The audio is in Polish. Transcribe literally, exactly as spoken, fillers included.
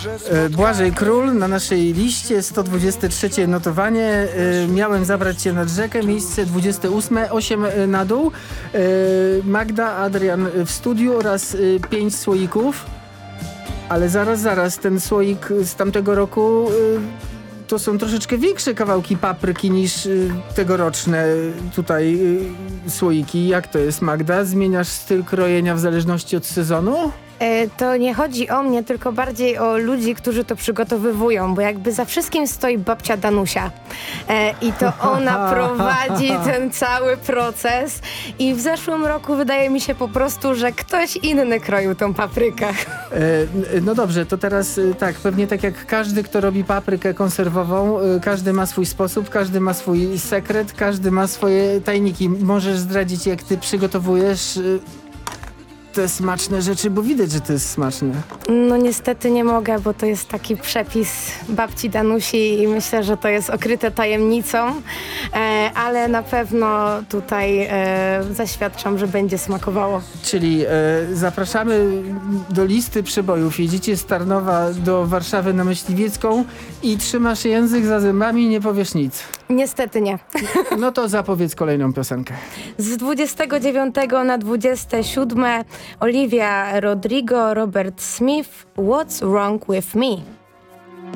E, Błażej Król na naszej liście, sto dwudzieste trzecie notowanie. E, Miałem zabrać cię nad rzekę, miejsce dwudzieste ósme, osiem na dół. E, Magda, Adrian w studiu oraz e, pięć słoików. Ale zaraz, zaraz, ten słoik z tamtego roku... E, to są troszeczkę większe kawałki papryki niż y, tegoroczne tutaj y, słoiki. Jak to jest, Magda? Zmieniasz styl krojenia w zależności od sezonu? E, To nie chodzi o mnie, tylko bardziej o ludzi, którzy to przygotowywują, bo jakby za wszystkim stoi babcia Danusia e, i to ona prowadzi ten cały proces i w zeszłym roku wydaje mi się po prostu, że ktoś inny kroił tą paprykę. E, no dobrze, to teraz y, tak, pewnie tak jak każdy, kto robi paprykę konserwową, y, każdy ma swój sposób, każdy ma swój sekret, każdy ma swoje tajniki. Możesz zdradzić, jak ty przygotowujesz y, te smaczne rzeczy, bo widać, że to jest smaczne. No niestety nie mogę, bo to jest taki przepis babci Danusi i myślę, że to jest okryte tajemnicą, e, ale na pewno tutaj e, zaświadczam, że będzie smakowało. Czyli e, zapraszamy do listy przebojów. Jedziecie z Tarnowa do Warszawy na Myśliwiecką i trzymasz język za zębami, nie powiesz nic. Niestety nie. No to zapowiedz kolejną piosenkę. Z dwudziestego dziewiątego na dwudzieste siódme Olivia Rodrigo, Robert Smith, What's Wrong With Me?